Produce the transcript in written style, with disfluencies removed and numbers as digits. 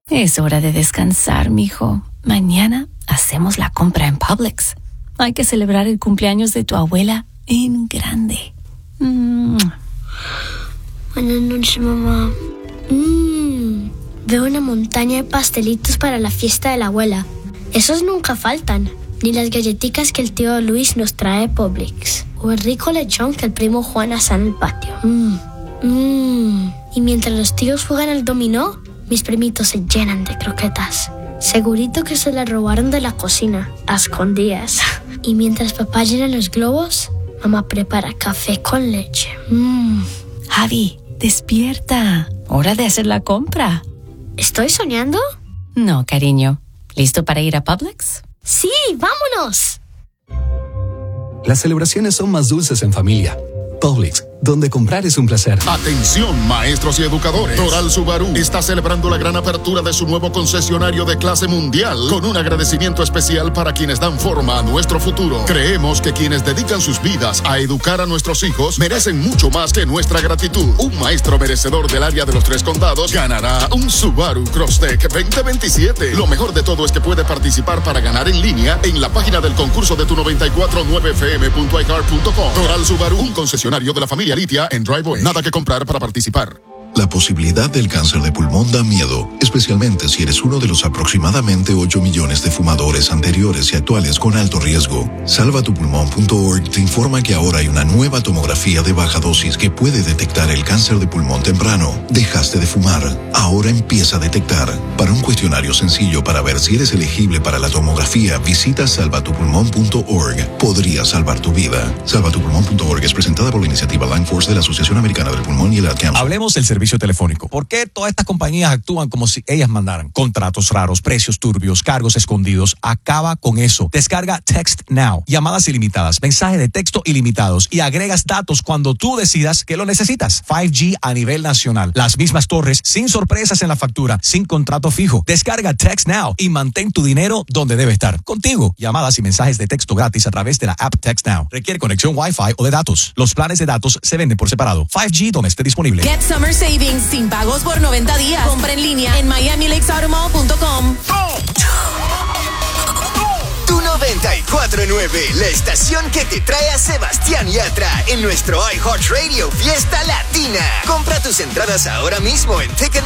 Es hora de descansar, mijo. Mañana hacemos la compra en Publix. Hay que celebrar el cumpleaños de tu abuela en grande. Buenas noches, mamá. Veo una montaña de pastelitos para la fiesta de la abuela. Esos nunca faltan. Ni las galletitas que el tío Luis nos trae de Publix. O el rico lechón que el primo Juan asa en el patio. Y mientras los tíos juegan al dominó, mis primitos se llenan de croquetas. Segurito que se las robaron de la cocina, a escondidas. Y mientras papá llena los globos, mamá prepara café con leche. Javi, despierta. Hora de hacer la compra. ¿Estoy soñando? No, cariño. ¿Listo para ir a Publix? ¡Sí, vámonos! Las celebraciones son más dulces en familia. Publix, donde comprar es un placer. Atención, maestros y educadores. Toral Subaru está celebrando la gran apertura de su nuevo concesionario de clase mundial con un agradecimiento especial para quienes dan forma a nuestro futuro. Creemos que quienes dedican sus vidas a educar a nuestros hijos merecen mucho más que nuestra gratitud. Un maestro merecedor del área de los 3 condados ganará un Subaru Crosstrek 2027. Lo mejor de todo es que puede participar para ganar en línea en la página del concurso de tu949fm.icar.com. Toral Subaru, un concesionario de la familia Litia en Driveway. Nada que comprar para participar. La posibilidad del cáncer de pulmón da miedo, especialmente si eres uno de los aproximadamente 8 millones de fumadores anteriores y actuales con alto riesgo. Salvatupulmón.org te informa que ahora hay una nueva tomografía de baja dosis que puede detectar el cáncer de pulmón temprano. Dejaste de fumar, ahora empieza a detectar. Para un cuestionario sencillo para ver si eres elegible para la tomografía, visita salvatupulmón.org. Podría salvar tu vida. Salvatupulmón.org es presentada por la iniciativa Line Force de la Asociación Americana del Pulmón y el Cancer. Hablemos del servicio telefónico. ¿Por qué todas estas compañías actúan como si ellas mandaran? Contratos raros, precios turbios, cargos escondidos. Acaba con eso. Descarga Text Now. Llamadas ilimitadas, mensajes de texto ilimitados y agregas datos cuando tú decidas que lo necesitas. 5G a nivel nacional. Las mismas torres, sin sorpresas en la factura, sin contrato fijo. Descarga Text Now y mantén tu dinero donde debe estar. Contigo. Llamadas y mensajes de texto gratis a través de la app Text Now. Requiere conexión Wi-Fi o de datos. Los planes de datos se venden por separado. 5G donde esté disponible. Get Summer Savings sin pagos por 90 días. Compra en línea en MiamiLakesAutomall.com. Tu 94.9, la estación que te trae a Sebastián Yatra en nuestro iHeartRadio Fiesta Latina. Compra tus entradas ahora mismo en Ticket